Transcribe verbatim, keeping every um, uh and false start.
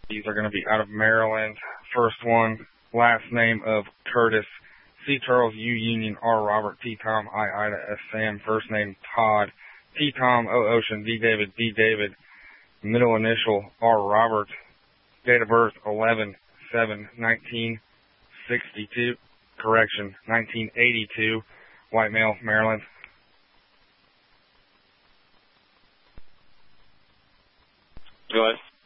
These are going to be out of Maryland. First one, last name of Curtis, C. Charles, U. Union, R. Robert, T. Tom, I. Ida, S. Sam. First name Todd, T. Tom, O. Ocean, D. David, D. David. Middle initial R. Robert. Date of birth eleven seven nineteen sixty-two. Correction, nineteen eighty-two. White male, Maryland. Go ahead.